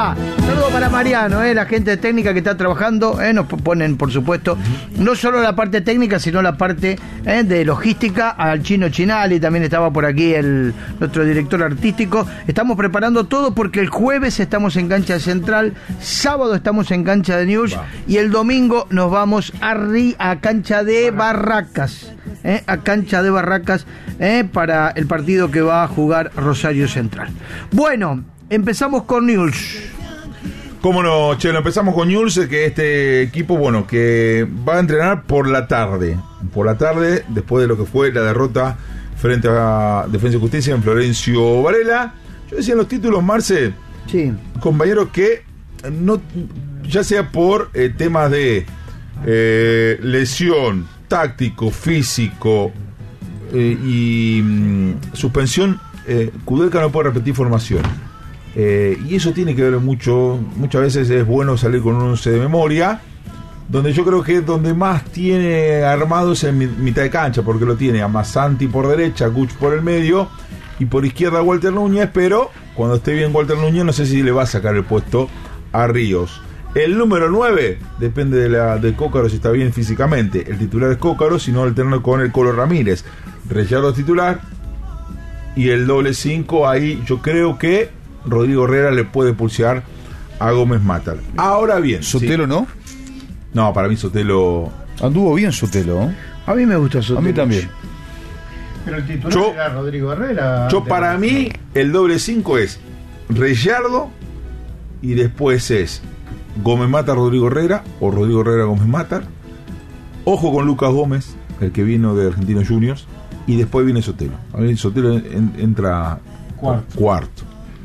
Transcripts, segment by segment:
Hola, saludo para Mariano, la gente técnica que está trabajando, nos ponen, por supuesto, no solo la parte técnica, sino la parte de logística. Al Chino Chinali también estaba por aquí nuestro director artístico. Estamos preparando todo porque el jueves estamos en Cancha Central, sábado estamos en Cancha de News y el domingo nos vamos a Cancha de Barracas. A Cancha de Barracas para el partido que va a jugar Rosario Central. Bueno, empezamos con News. Cómo no, Chelo, empezamos con News, que este equipo, bueno, que va a entrenar por la tarde, después de lo que fue la derrota frente a Defensa y Justicia en Florencio Varela. Yo decía en los títulos, Marce, sí, compañeros, que no, ya sea por temas de lesión, táctico, físico y suspensión, Kudelka no puede repetir formación. Y eso tiene que ver mucho. Muchas veces es bueno salir con un 11 de memoria, donde yo creo que es donde más tiene armado es en mitad de cancha, porque lo tiene a Massanti por derecha, Guch por el medio y por izquierda Walter Núñez, pero cuando esté bien Walter Núñez no sé si le va a sacar el puesto a Ríos. El número 9 depende de Cócaro, si está bien físicamente. El titular es Cócaro, si no alterno con el Colo Ramírez. Rellardo titular y el doble 5, ahí yo creo que Rodrigo Herrera le puede pulsear a Gómez Matar. Ahora bien, Sotelo, ¿sí? No, para mí Sotelo anduvo bien. Sotelo. A mí me gusta Sotelo. A mí también. Pero el titular era Rodrigo Herrera. Para mí el doble 5 es Rellardo y después es Gómez Matar, Rodrigo Herrera, o Rodrigo Herrera, Gómez Matar. Ojo con Lucas Gómez, el que vino de Argentinos Juniors, y después viene Sotelo. A mí Sotelo entra cuarto.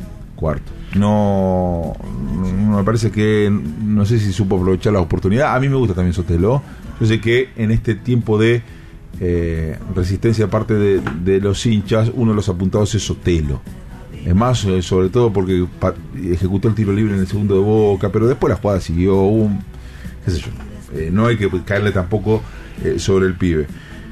No me parece que, no sé si supo aprovechar la oportunidad. A mí me gusta también Sotelo. Yo sé que en este tiempo de resistencia aparte de los hinchas, uno de los apuntados es Sotelo. Es más, sobre todo porque ejecutó el tiro libre en el segundo de Boca, pero después la jugada siguió qué sé yo. No hay que caerle tampoco sobre el pibe.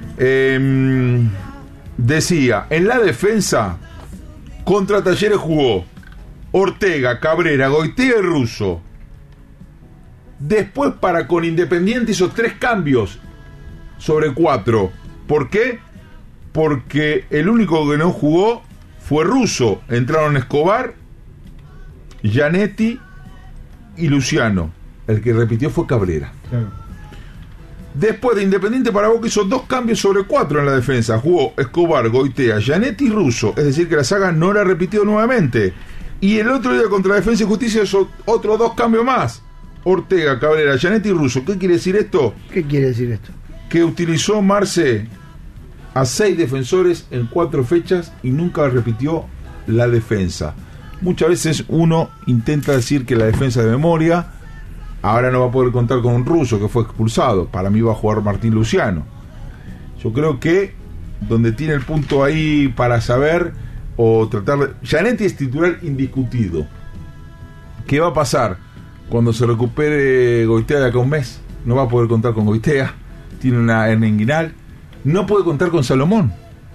Decía, en la defensa contra Talleres jugó Ortega, Cabrera, Goitea y Russo. Después con Independiente hizo 3 cambios sobre 4. ¿Por qué? Porque el único que no jugó fue Russo. Entraron Escobar, Gianetti y Luciano. El que repitió fue Cabrera. Claro. Después de Independiente para Boca hizo 2 cambios sobre 4 en la defensa. Jugó Escobar, Goitea, Gianetti y Russo. Es decir que la saga no la repitió nuevamente. Y el otro día contra Defensa y Justicia hizo otros 2 cambios más. Ortega, Cabrera, Gianetti y Russo. ¿Qué quiere decir esto? ¿Qué quiere decir esto? Que utilizó Marce a 6 defensores en 4 fechas y nunca repitió la defensa. Muchas veces uno intenta decir que la defensa de memoria. Ahora no va a poder contar con un Russo que fue expulsado. Para mí va a jugar Martín Luciano. Yo creo que donde tiene el punto ahí para saber o tratar de... Gianetti es titular indiscutido. ¿Qué va a pasar cuando se recupere Goitea de acá a un mes? No va a poder contar con Goitea. Tiene una hernia inguinal. No puede contar con Salomón.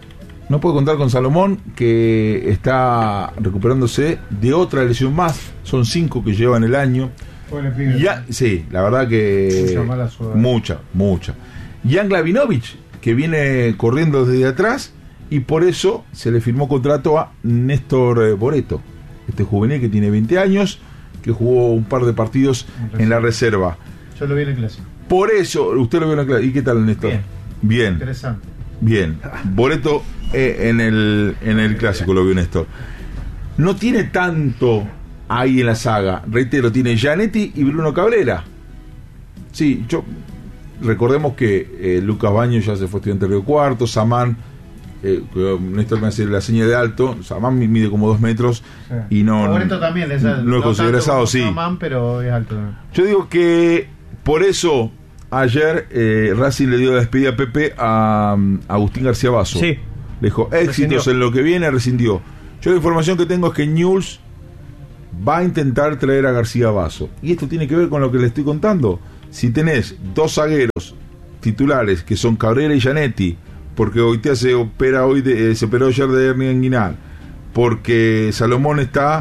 Que está recuperándose de otra lesión más. Son 5 que llevan el año. Ya, sí, la verdad que mucha. Jan Glavinovich, que viene corriendo desde atrás, y por eso se le firmó contrato a Néstor Boreto, este juvenil que tiene 20 años, que jugó un par de partidos en la reserva. Yo lo vi en el clásico. Por eso, usted lo vio en la clase. ¿Y qué tal, Néstor? Bien. Interesante. Bien. Boreto en el clásico lo vio Néstor. No tiene tanto ahí en la saga. Reitero, tiene Gianetti y Bruno Cabrera. Sí, recordemos que Lucas Baños ya se fue estudiante de Río Cuarto. Samán, Néstor me hace la seña de alto. Samán mide como 2 metros, sí. Y no también es alto. No es considerado, sí. Samán, pero es alto. Yo digo que por eso ayer Racing le dio la despedida a Pepe a Agustín García Basso. Sí. Le dijo, éxitos en lo que viene, rescindió. Yo la información que tengo es que Newell's va a intentar traer a García Basso. Y esto tiene que ver con lo que le estoy contando. Si tenés 2 zagueros titulares, que son Cabrera y Gianetti, porque Goitea se operó ayer de hernia inguinal, porque Salomón está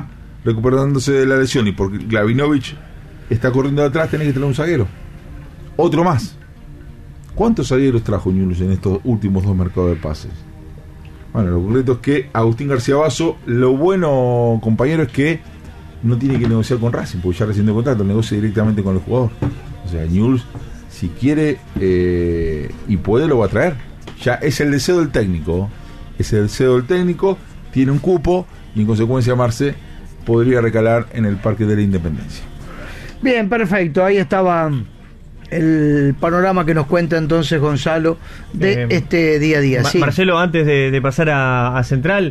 recuperándose de la lesión y porque Glavinovich está corriendo de atrás, tenés que tener un zaguero. Otro más. ¿Cuántos zagueros trajo Newell's en estos últimos 2 mercados de pases? Bueno, lo concreto es que Agustín García Basso, lo bueno, compañero, es que no tiene que negociar con Racing, porque ya recién de contrato, negocia directamente con el jugador. O sea, Newell's, si quiere y puede, lo va a traer. Ya es el deseo del técnico. Es el deseo del técnico, tiene un cupo y en consecuencia Marce podría recalar en el Parque de la Independencia. Bien, perfecto. Ahí estaba el panorama que nos cuenta entonces Gonzalo de este día a día. Sí. Marcelo, antes de pasar a Central,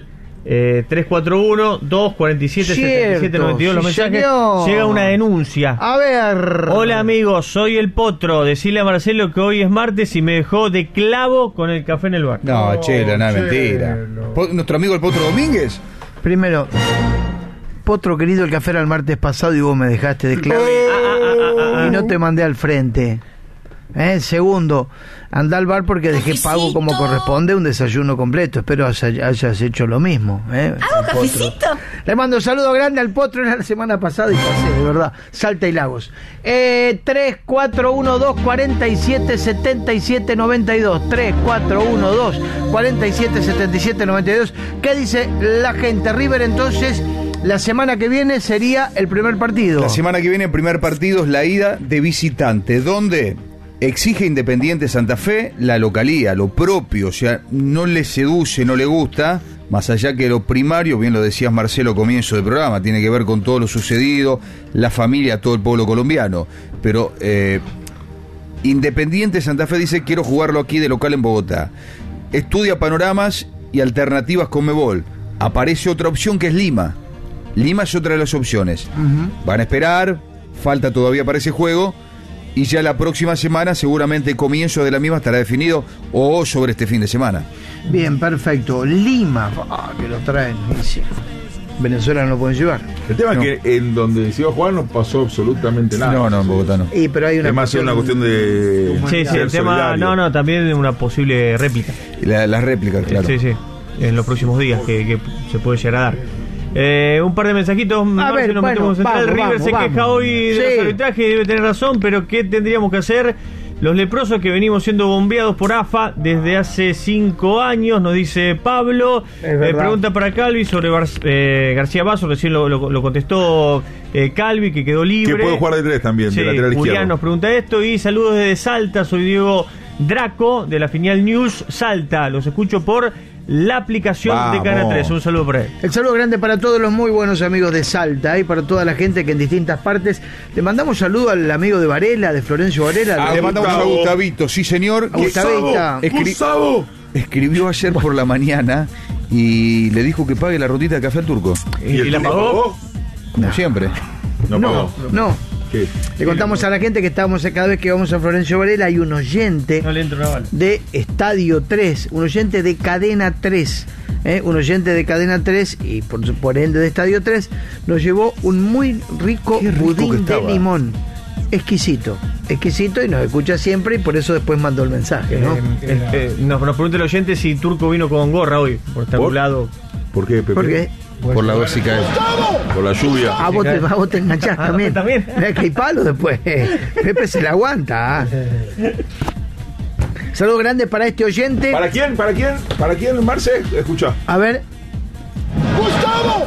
341-247-7792 los mensajes. Señor. Llega una denuncia. A ver. Hola amigos, soy el Potro. Decirle a Marcelo que hoy es martes y me dejó de clavo con el café en el bar. No, Chelo, no, mentira. ¿Nuestro amigo el Potro Domínguez? Primero, Potro querido, el café era el martes pasado y vos me dejaste de clave y no te mandé al frente. Segundo, anda al bar porque dejé pago como corresponde un desayuno completo. Espero hayas hecho lo mismo. ¿Hago cafecito? Le mando un saludo grande al Potro. Era la semana pasada y pasé, de verdad. Salta y Lagos. 3412-477792. 3412-477792. ¿Qué dice la gente? River, entonces, la semana que viene sería el primer partido. La semana que viene el primer partido es la ida de visitante. ¿Dónde? Exige Independiente Santa Fe la localía, lo propio, o sea, no le seduce, no le gusta, más allá que lo primario, bien lo decías Marcelo, comienzo del programa, tiene que ver con todo lo sucedido, la familia, todo el pueblo colombiano, pero Independiente Santa Fe dice, quiero jugarlo aquí de local en Bogotá. Estudia panoramas y alternativas con Conmebol. Aparece otra opción que es Lima. Lima es otra de las opciones. Van a esperar, falta todavía para ese juego. Y ya la próxima semana, seguramente el comienzo de la misma estará definido o sobre este fin de semana. Bien, perfecto. Lima, que lo traen. Sí. Venezuela no lo pueden llevar. El tema es que en donde se iba a jugar no pasó absolutamente nada. No, en Bogotá no. Pero hay una cuestión de... Sí, el tema... No, también una posible réplica. Las réplicas, claro. Sí, en los próximos días que se puede llegar a dar. Un par de mensajitos más, ver, nos metemos en Central. River se queja hoy de los arbitrajes y debe tener razón, pero ¿qué tendríamos que hacer? Los leprosos que venimos siendo bombeados por AFA desde hace 5 años, nos dice Pablo. Pregunta para Calvi sobre García Basso, recién lo contestó Calvi, que quedó libre. Que puede jugar de 3 también, de lateral izquierdo. Julián nos pregunta esto, y saludos desde Salta, soy Diego Draco de la Finial News Salta, los escucho por la aplicación de Canal 3. Un saludo para él. El saludo grande para todos los muy buenos amigos de Salta y para toda la gente que en distintas partes. Le mandamos saludo al amigo de Varela, de Florencio Varela. Le mandamos a Gustavito, sí señor. Gustavo escribió ayer por la mañana y le dijo que pague la rondita de café al turco. ¿Y la pagó? Como siempre. No. ¿Qué? Le contamos a la gente que estamos cada vez que vamos a Florencio Varela hay un oyente de Estadio 3, un oyente de Cadena 3, un oyente de Cadena 3 y por ende de Estadio 3 nos llevó un muy rico budín de limón. Exquisito y nos escucha siempre y por eso después mandó el mensaje, ¿no? Nos pregunta el oyente si Turco vino con gorra hoy, por estar nublado. ¿Por qué, Pepe? ¿Por qué? Por la dosica por la lluvia. Vos te enganchás también. Mirá que hay palo después. Pepe se la aguanta. Saludo grande para este oyente. ¿Para quién, Marce? Escucha. A ver. ¡Gustavo!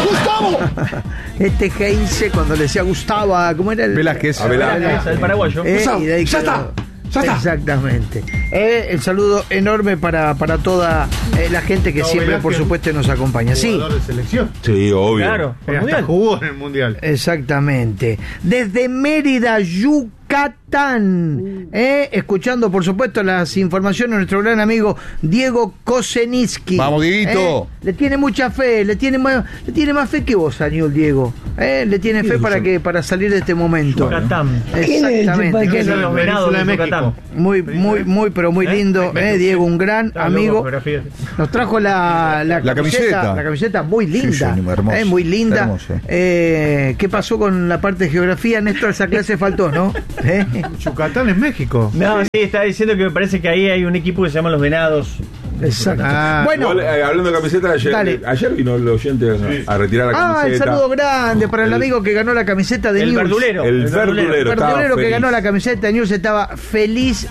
Este Heinze cuando le decía Gustavo, ¿cómo era el? Velázquez. El paraguayo. Ya está. Exactamente. El saludo enorme para toda la gente que siempre, por supuesto, nos acompaña. Sí. Jugador de selección. Sí, obvio. Claro. Hasta jugó en el Mundial. Exactamente. Desde Mérida, Yucatán. Escuchando, por supuesto, las informaciones de nuestro gran amigo Diego Kosenitsky. Vamos, Dieguito. Le tiene mucha fe, le tiene más fe que vos, Añul, Diego. Le tiene fe para salir de este momento. Yucatán. Exactamente. Son los venados de Yucatán. Muy, pero muy lindo, Diego, un gran amigo. Nos trajo la camiseta. La camiseta muy linda. Sí, hermoso, muy linda. Hermoso. ¿Qué pasó con la parte de geografía? Néstor, esa clase faltó, ¿no? Yucatán es México. No, sí, está diciendo que me parece que ahí hay un equipo que se llama Los Venados. Exacto. Bueno, igual, hablando de camiseta, ayer vino el oyente a retirar la camiseta. el saludo grande para el amigo que ganó la camiseta de El News. verdulero. El verdulero Que ganó la camiseta de News estaba feliz.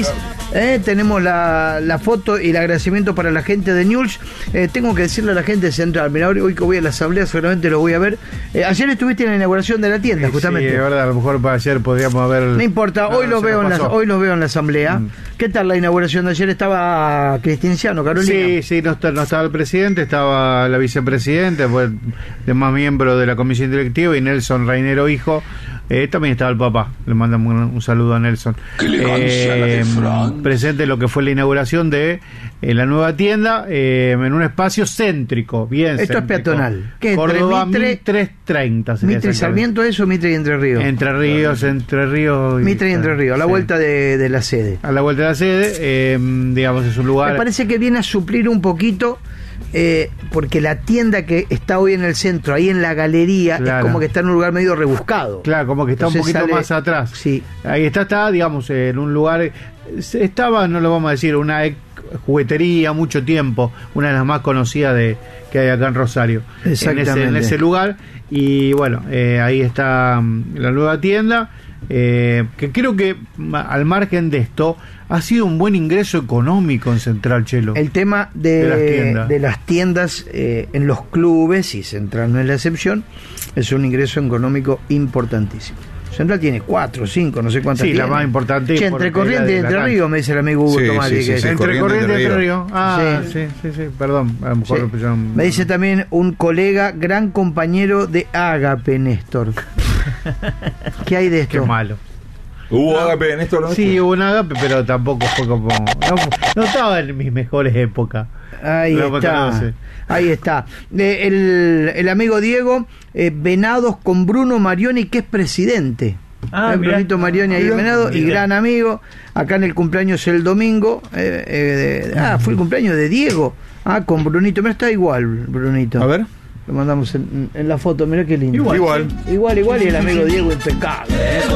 Tenemos la foto y el agradecimiento para la gente de News. Tengo que decirle a la gente de Central, mira, hoy que voy a la asamblea seguramente lo voy a ver. Ayer estuviste en la inauguración de la tienda, justamente. Sí, es verdad, a lo mejor para ayer podríamos haber... No importa, hoy los veo en la asamblea. ¿Qué tal la inauguración de ayer? ¿Estaba Cristianciano, Carolina? Sí, no estaba el presidente, estaba la vicepresidenta, fue demás miembro de la comisión directiva, y Nelson Reinero, hijo. También estaba el papá, le mandamos un saludo a Nelson. Presente en lo que fue la inauguración de la nueva tienda, en un espacio céntrico, bien Esto céntrico. es peatonal. ¿Qué, Córdoba, entre Mitre, 330. Mitre y Sarmiento eso, Mitre y Entre Ríos? Entre Ríos. Mitre y Entre Ríos, a la vuelta de la sede. A la vuelta de la sede, digamos, es un lugar... Me parece que viene a suplir un poquito... porque la tienda que está hoy en el centro, ahí en la galería, claro, es como que está en un lugar medio rebuscado. Claro, como que está Entonces un poquito más atrás. Sí. Ahí está, digamos, en un lugar... Estaba, no lo vamos a decir, una juguetería mucho tiempo, una de las más conocidas que hay acá en Rosario. Exactamente. En ese lugar. Y bueno, ahí está la nueva tienda, que creo que al margen de esto, ha sido un buen ingreso económico en Central, Chelo. El tema de las tiendas en los clubes, y Central no es la excepción, es un ingreso económico importantísimo. Central tiene 4, 5, no sé cuántas. Sí, tiene. La más importante. Che, entre Corrientes y Entre Ríos, me dice el amigo Hugo Tomari. Sí, Entre Corrientes y Entre Ríos. Sí, Perdón, a lo mejor me dice también un colega, gran compañero de Ágape, Néstor. ¿Qué hay de esto? Qué malo. ¿Hubo Ágape en esto? ¿No? Sí, hubo un Ágape, pero tampoco fue como... No estaba en mis mejores épocas. Ahí está. Ahí está. El amigo Diego, Venados con Bruno Marioni, que es presidente. Brunito Marioni ahí en Venado, y gran amigo. Acá en el cumpleaños el domingo. Fue el cumpleaños de Diego. Con Brunito. Mira, está igual, Brunito. A ver. Lo mandamos en la foto, mira qué lindo. Igual. Y el amigo Diego impecable.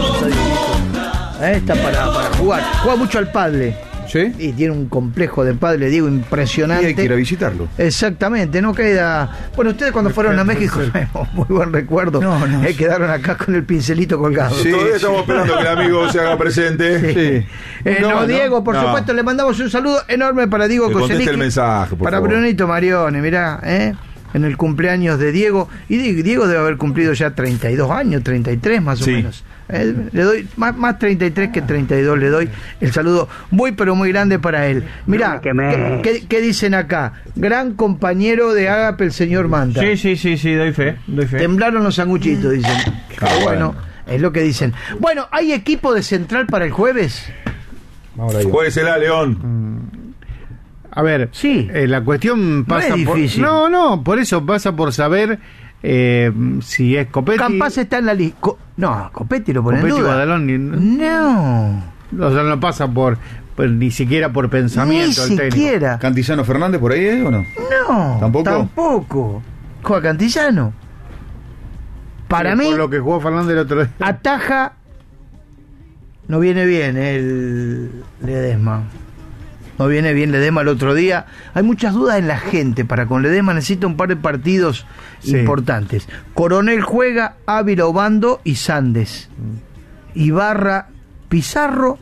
Está para jugar. Juega mucho al pádel. ¿Sí? Y tiene un complejo de pádel, Diego, impresionante. Y hay que ir a visitarlo. Exactamente, no queda... Bueno, ustedes cuando fueron a México, muy buen recuerdo, quedaron acá con el pincelito colgado. Sí, todavía estamos esperando que el amigo se haga presente. Diego, por supuesto, le mandamos un saludo enorme para Diego Kosenicki. Conteste el mensaje, por favor. Brunito Marioni, mirá, en el cumpleaños de Diego. Y Diego debe haber cumplido ya 32 años, 33 más o menos. Le doy más 33 que 32, le doy el saludo muy pero muy grande para él. Mirá, ¿qué dicen acá? Gran compañero de Ágape el señor Manta. Sí, doy fe. Temblaron los sanguchitos, dicen. Bueno, es lo que dicen. Bueno, ¿hay equipo de Central para el jueves? Jueguesela, León. A ver, sí, la cuestión pasa no es difícil. Por eso pasa por saber si es Copetti. Campas está en la lista. No, Copetti lo pone en duda. Guadalón, no. O sea, no pasa por ni siquiera por pensamiento. Ni siquiera. ¿Cantillano Fernández por ahí o no? No, tampoco. Juega Cantillano. Para mí, por lo que jugó Fernández el otro día. Ataja. No viene bien el Ledesma. No viene bien Ledesma el otro día. Hay muchas dudas en la gente. Para con Ledesma necesita un par de partidos importantes. Coronel juega, Ávila, Obando y Sandes. Ibarra, Pizarro,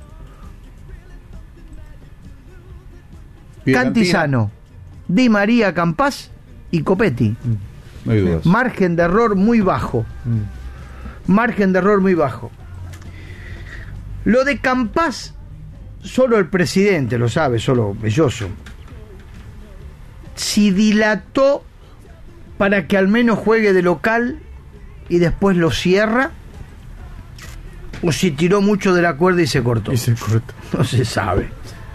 Cantizano, Di María, Campás y Copetti. No hay dudas. Margen de error muy bajo. Lo de Campás, solo el presidente lo sabe, solo Belloso. Si dilató para que al menos juegue de local y después lo cierra, o si tiró mucho de la cuerda y se cortó. No se sabe.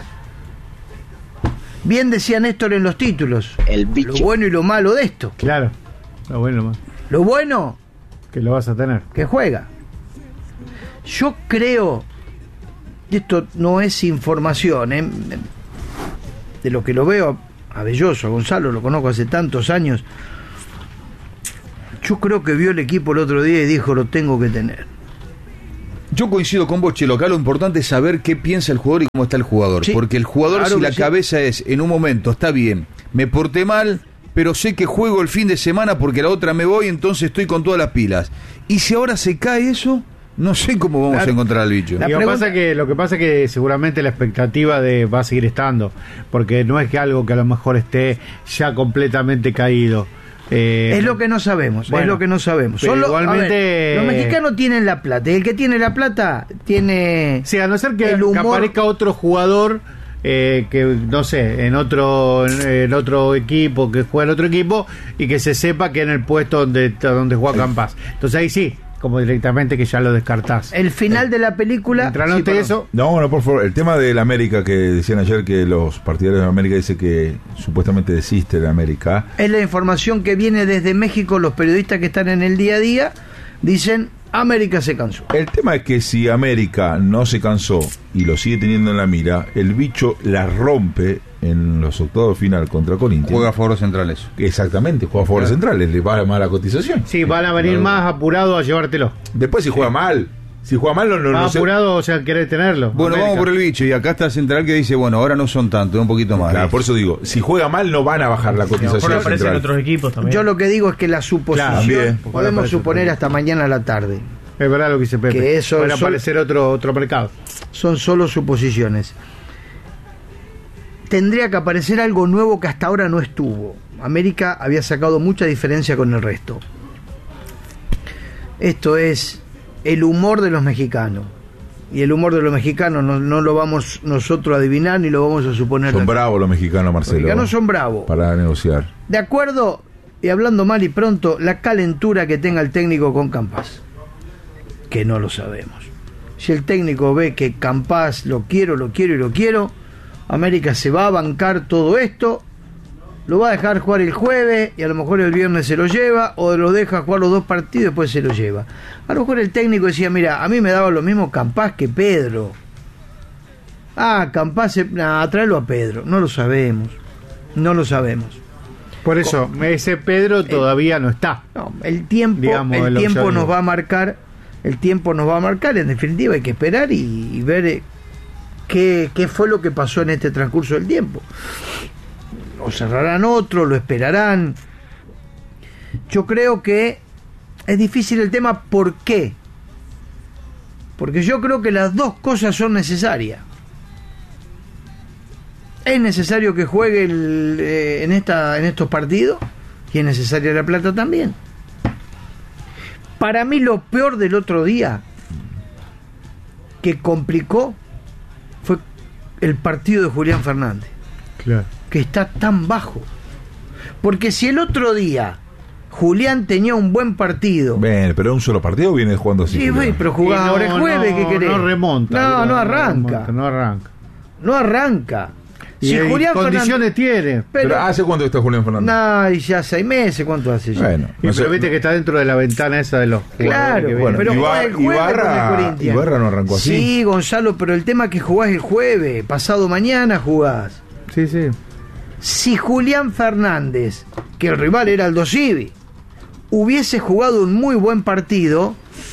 Bien decía Néstor en los títulos. Lo bueno y lo malo de esto. Claro. Lo bueno, que lo vas a tener. Que juega. Yo creo, y esto no es información, de lo que lo veo a Belloso, a Gonzalo, lo conozco hace tantos años. Yo creo que vio el equipo el otro día y dijo, lo tengo que tener. Yo coincido con vos, Chelo. Acá lo importante es saber qué piensa el jugador y cómo está el jugador. Sí, porque el jugador, claro si la que sí. cabeza es, en un momento, está bien, me porté mal, pero sé que juego el fin de semana porque la otra me voy, entonces estoy con todas las pilas. Y si ahora se cae eso, no sé cómo vamos a encontrar al bicho. Lo que pasa es que seguramente la expectativa va a seguir estando, porque no es que algo que a lo mejor esté ya completamente caído. Es lo que no sabemos, bueno, es lo que no sabemos. pero Solo, igualmente- a ver, los mexicanos tienen la plata, y el que tiene la plata tiene... Sí, a no ser que el humor. aparezca otro jugador que, no sé, en otro equipo, que juega en otro equipo, y que se sepa que en el puesto donde juega Campas. Entonces ahí sí, como directamente que ya lo descartás. El final de la película... Mientras no Sí, esté perdón. eso, No, por favor. El tema del América, que decían ayer que los partidarios de América dicen que supuestamente desiste de América. Es la información que viene desde México. Los periodistas que están en el día a día dicen: América se cansó. El tema es que si América no se cansó y lo sigue teniendo en la mira, el bicho la rompe en los octavos de final contra Corinthians. Juega a favor centrales. Exactamente, juega a favor centrales, le va a más la cotización. sí, van a venir más apurados a llevártelo. Después si juega mal, no Más sé. apurados, o sea, querer tenerlo. Bueno, América. vamos por el bicho. Y acá está el central que dice, bueno, ahora no son tanto, un poquito más. Claro, por eso digo, si juega mal no van a bajar la A lo mejor cotización aparecen central. otros equipos también. Yo lo que digo es que la suposición, Claro, bien. podemos Aparece suponer otro. hasta mañana a la tarde. Es verdad lo que dice Pepe. Que eso van a son- aparecer otro mercado. Son solo suposiciones. Tendría que aparecer algo nuevo que hasta ahora no estuvo. América había sacado mucha diferencia con el resto. Esto es el humor de los mexicanos. Y el humor de los mexicanos no lo vamos nosotros a adivinar ni lo vamos a suponer. Son bravos los mexicanos, Los Marcelo. mexicanos son bravos. Para negociar. De acuerdo, y hablando mal y pronto, la calentura que tenga el técnico con Campas. Que no lo sabemos. Si el técnico ve que Campas lo quiero, América se va a bancar todo esto, lo va a dejar jugar el jueves y a lo mejor el viernes se lo lleva, o lo deja jugar los 2 partidos y después se lo lleva. A lo mejor el técnico decía: mira, a mí me daba lo mismo Campas que Pedro. Campas, tráelo a Pedro. No lo sabemos. Por eso, ese Pedro todavía no está. No, el tiempo, Digamos, el lo que tiempo yo nos digo. va a marcar, en definitiva hay que esperar y ver qué fue lo que pasó en este transcurso del tiempo. O cerrarán otro, lo esperarán. Yo creo que es difícil el tema. ¿Por qué? Porque yo creo que las dos cosas son necesarias. Es necesario que juegue en estos partidos y es necesaria la plata también. Para mí lo peor del otro día que complicó fue el partido de Julián Fernández, Claro. que está tan bajo. Porque si el otro día Julián tenía un buen partido, Ven, pero un solo partido viene jugando así. sí, Julián. güey, pero jugaba ahora el jueves, ¿qué querés? No remonta. No arranca. No arranca. No arranca. Si Y Julián condiciones tiene. Pero ¿hace cuánto está Julián Fernández? No, y ya 6 meses, ¿cuánto hace ya? Bueno, Y no sé. pero viste que está dentro de la ventana esa de los Claro, jugadores que bueno, pero vienen. jugás el jueves con el Corinthians. Ibarra no arrancó así. Sí, Gonzalo, pero el tema es que jugás el jueves, pasado mañana jugás. Sí, sí. Si Julián Fernández, que el rival era Aldo Civi, hubiese jugado un muy buen partido,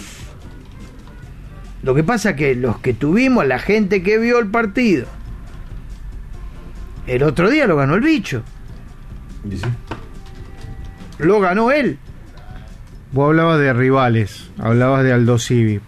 lo que pasa que los que tuvimos, la gente que vio el partido, el otro día lo ganó el bicho. Y sí. Lo ganó él. Vos hablabas de rivales, hablabas de Aldo Civi.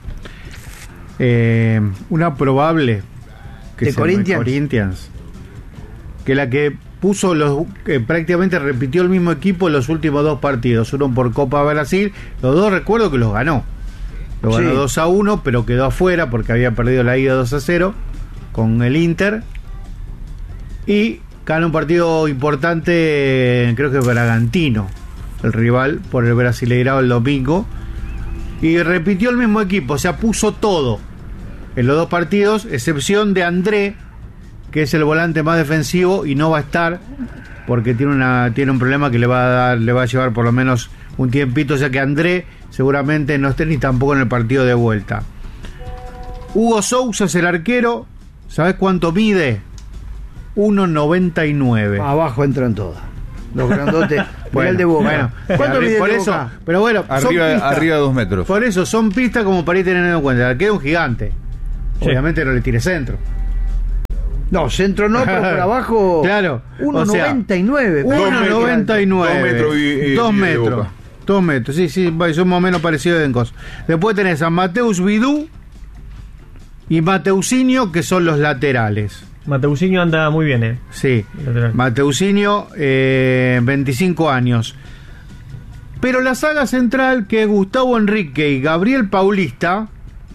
Una probable que ¿De se llame Corinthians? Corinthians, que la que puso que prácticamente repitió el mismo equipo en los últimos 2 partidos, uno por Copa Brasil, los 2 recuerdo que los ganó. Lo ganó Sí. 2-1, pero quedó afuera porque había perdido la ida 2-0 con el Inter. Y ganó un partido importante, creo que Bragantino, el rival por el Brasileirao el domingo. Y repitió el mismo equipo, o sea, puso todo en los 2 partidos, excepción de André, que es el volante más defensivo y no va a estar porque tiene un problema que le va a llevar por lo menos un tiempito, o sea que André seguramente no esté ni tampoco en el partido de vuelta. Hugo Sousa es el arquero, ¿sabes cuánto mide? 1.99. Abajo entran todas. Los grandotes, Mira el de Boca. Bueno, ¿Cuánto mide el por de eso, Boca? pero bueno, son pistas. Arriba de 2 metros. Por eso son pistas como para ir teniendo en cuenta. El arquero es un gigante. Sí. Obviamente no le tire centro. No, centro no, pero por abajo. Claro. 1,99. 1,99. 2 metros. 2 metros. Sí, son más o menos parecidos en cosas. Después tenés a Mateus Vidú y Mateusinho, que son los laterales. Mateusinho anda muy bien, Sí. Lateral. Mateusinho, 25 años. Pero la saga central, que es Gustavo Enrique y Gabriel Paulista,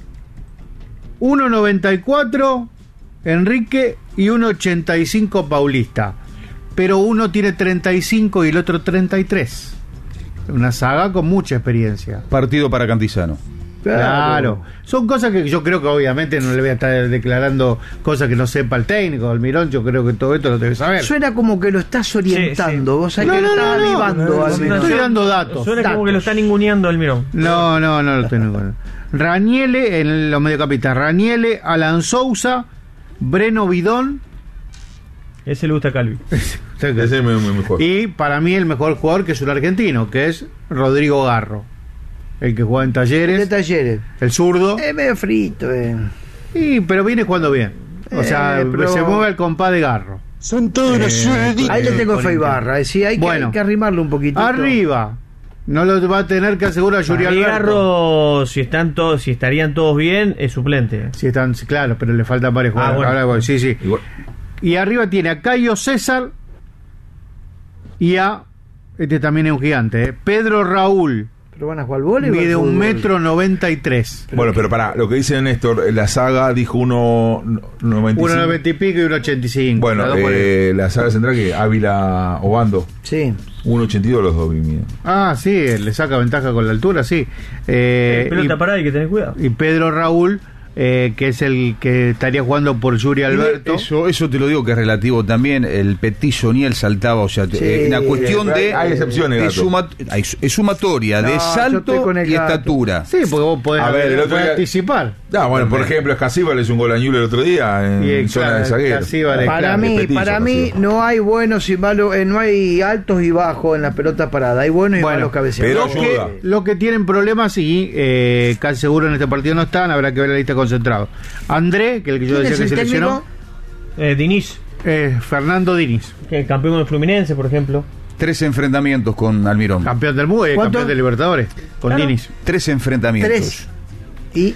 1,94 Enrique y 1,85 Paulista. Pero uno tiene 35 y el otro 33. Una saga con mucha experiencia. Partido para Cantizano. Claro. Son cosas que yo creo que obviamente no le voy a estar declarando cosas que no sepa el técnico, Almirón. Yo creo que todo esto lo debe saber. Suena como que lo estás orientando. Sí. Vos sabés que lo estás avivando. Estoy dando datos. Suena como que lo está ninguneando Almirón. No lo estoy ninguneando. Raniele, en los mediocampistas, Raniele, Alan Sousa, Breno Bidón. Ese le gusta a Calvi. Ese es el mejor. Y para mí el mejor jugador, que es un argentino, que es Rodrigo Garro. El que juega en Talleres. De Talleres. El zurdo. Medio frito. Pero viene jugando bien. O sea, pero- se mueve al compás de Garro. Son todos los suerditos. Ahí le tengo fe y barra. Sí, hay que arrimarlo un poquito. Arriba. No lo va a tener que asegurar Yuri Alberto. Garro, si estarían todos bien, es suplente. Sí, están, claro, pero le faltan varios jugadores. bueno. Ahora voy, sí. Igual. Y arriba tiene a Cayo César y a, este también es un gigante, Pedro Raúl. Pero van a jugar al vóley. Mide 1,93 m. Bueno, pero pará, lo que dice Néstor, la saga dijo 1,95. 1,90 y pico y 1,85. Bueno, Las dos por ahí. la saga central que Ávila Obando, Sí. 1,82 los dos. Miden. Ah, sí, le saca ventaja con la altura, sí. Pelota parada, hay que tener cuidado. Y Pedro Raúl, que es el que estaría jugando por Yuri Alberto. Eso te lo digo que es relativo también. El Petillo ni él saltaba, o sea, una cuestión de. hay excepciones, de Gato. es sumatoria de No, yo estoy salto con el y Gato. estatura. Sí, porque vos podés, A ver, el otro día- anticipar. Bueno, por ejemplo, Escasíbal le hizo un gol a Ñuble el otro día en zona de zaguero. Para mí no hay buenos y malos, no hay altos y bajos en la pelota parada, hay buenos y malos cabeceadores. pero ayuda. Los que tienen problemas y casi seguro en este partido no están, habrá que ver la lista concentrado. André, que el que yo ¿Quién decía es que el seleccionó, Diniz, Fernando Diniz, que es campeón del Fluminense, por ejemplo. 3 enfrentamientos con Almirón. campeón del mundo, ¿Cuánto? campeón de Libertadores, con Claro. Diniz. 3 enfrentamientos. 3. Y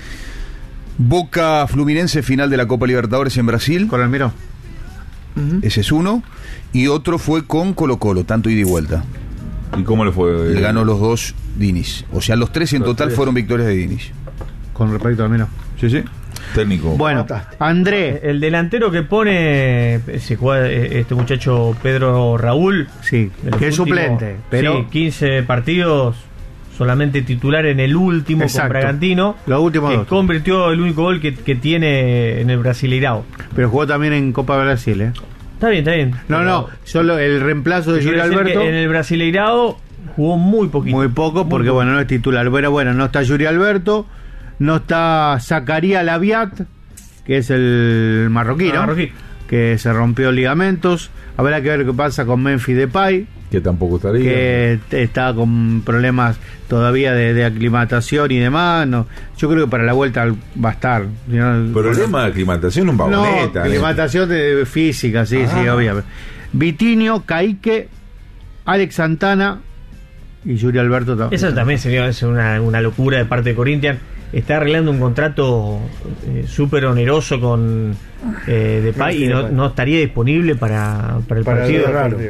Boca Fluminense, final de la Copa Libertadores en Brasil. Con Almirón. Ese es uno. Y otro fue con Colo Colo, tanto ida y vuelta. ¿Y cómo le fue? Le ganó los dos Diniz. O sea, los 3 en total fueron victorias de Diniz. Con respecto a Almirón. Sí. Técnico. Bueno, Fantástico. André, El delantero que pone se juega, este muchacho Pedro Raúl, sí, de los que es últimos, suplente, pero sí, 15 partidos, solamente titular en el último Exacto. con Bragantino, Los últimos que dos. convirtió el único gol que tiene en el Brasileirao. pero jugó también en Copa Brasil, ¿eh? Está bien. No, solo el reemplazo de Yuri Quiero decir Alberto. que en el Brasileirao jugó muy poquito. Muy poco, porque Muy bueno, no es titular. Pero bueno, no está Yuri Alberto, no está Zacarías Laviat, que es el marroquino, Marroquí. que se rompió ligamentos. Habrá que ver qué pasa con Memphis Depay, Que tampoco estaría. que está con problemas todavía de aclimatación y demás. No, yo creo que para la vuelta va a estar. Si no- Problema de aclimatación, un no, vagoneta. aclimatación de física, sí, obviamente. Vitinho, Caíque, Alex Santana y Yuri Alberto también. Eso también sería una locura de parte de Corinthians. Está arreglando un contrato súper oneroso con Depay y no estaría disponible para el partido.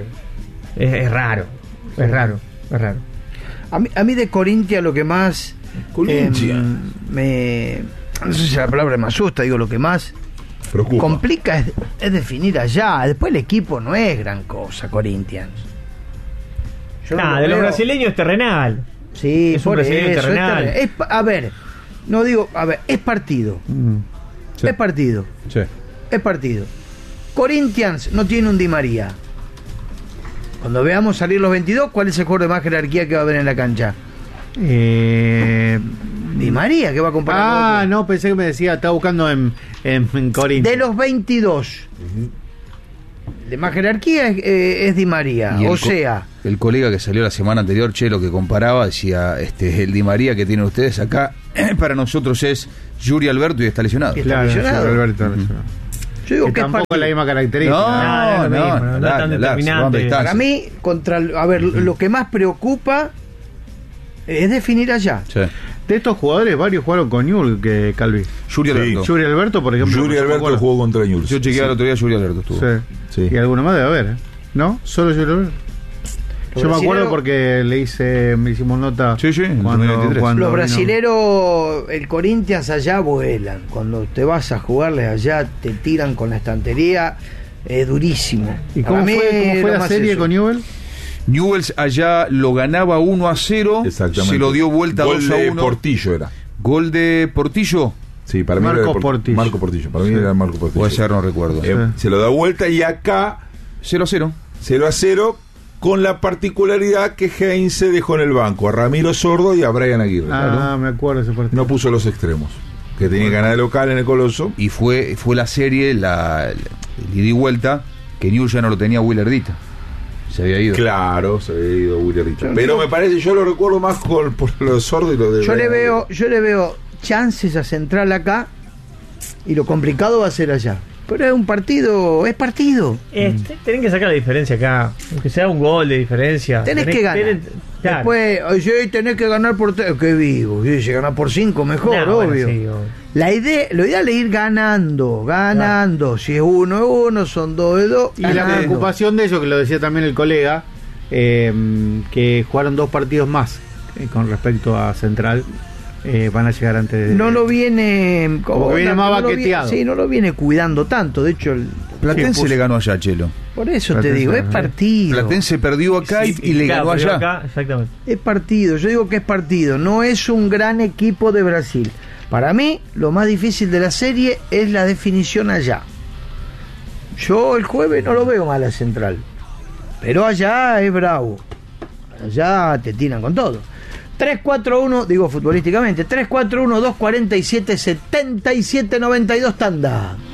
Es raro. a mí de Corintia lo que más Corinthians. no sé si la palabra me asusta, digo lo que más Preocupa. complica es definir allá. Después el equipo no es gran cosa, Corinthians. Yo no lo De los veo. brasileños es terrenal. Sí, es un por brasileño eso, terrenal. es partido. Sí. Es partido. Sí. Es partido. Corinthians no tiene un Di María. Cuando veamos salir los 22, ¿cuál es el jugador de más jerarquía que va a haber en la cancha? Di María, que va a comparar. con otro. No, pensé que me decía, estaba buscando en Corinthians. De los 22, de más jerarquía es Di María. Y O el sea, el colega que salió la semana anterior, Chelo, que comparaba, decía, el Di María que tienen ustedes acá, para nosotros es Yuri Alberto y está lesionado. Claro, lesionado. Yuri Alberto está lesionado. Yo digo Que que es tampoco es partido. la misma característica. No tan determinante. Para mí, lo que más preocupa es definir allá. Sí. De estos jugadores, varios jugaron con Newell, que Calvi. Yuri Sí. Alberto. Yuri Alberto, por ejemplo. Yuri no me Alberto acuerdo. jugó contra Newell's. Yo chequeé el otro día, Yuri Alberto estuvo. Sí. Sí. Y alguno más debe haber, ¿eh? ¿No? Solo Yuri Alberto. Los Yo me acuerdo brasileros- porque me hicimos nota. Sí, sí, en cuando, 2023. cuando Los vino. brasileros, el Corinthians allá vuelan. Cuando te vas a jugarles allá, te tiran con la estantería. Es durísimo. ¿Y Para cómo mí, fue lo la más serie eso. con Newell? Newell's allá lo ganaba 1-0. Exactamente. Se lo dio vuelta Gol 2-1. de Portillo era. Gol de Portillo. Sí, para mí Marco era de Portillo. Marco Portillo. Para mí era Marco Portillo. Puede ser, no recuerdo. Sí. Se lo da vuelta y acá 0-0. 0-0 con la particularidad que Heinze dejó en el banco a Ramiro Sordo y a Brian Aguirre. Me acuerdo ese partido. No puso los extremos, que tenía que ganar de local en el Coloso. Y fue la serie, el ida y vuelta, que Newell's ya no lo tenía Willardita. Se había ido. Claro, se había ido William Richard. Yo Pero digo- me parece, yo lo recuerdo más por lo de Sordo y lo de Yo le Brian Aguirre. veo chances a Central acá y lo complicado va a ser allá. Pero es partido. Tienen que sacar la diferencia acá. Aunque sea un gol de diferencia. Tenés que ganar. Claro. Después, sí, tenés que ganar por 3. Qué vivo. Sí, si ganar por 5, mejor, No, bueno, obvio. sí, obvio. Lo ideal es ir ganando. Si es 1-1, son 2-2. Y la preocupación de ellos, que lo decía también el colega, que jugaron 2 partidos más con respecto a Central, van a llegar antes de... No lo viene. Como que viene más baqueteado. Sí, no lo viene cuidando tanto. De hecho, Platense le ganó allá, Chelo. por eso Platense, te digo, es ¿no? partido. Platense perdió acá y le Claro, ganó perdió allá. acá, exactamente. Es partido, yo digo que es partido, no es un gran equipo de Brasil. Para mí, lo más difícil de la serie es la definición allá. Yo el jueves no lo veo mal a Central, pero allá es bravo. Allá te tiran con todo. 3-4-1, digo futbolísticamente, 3-4-1, 2-47, 77-92 tanda.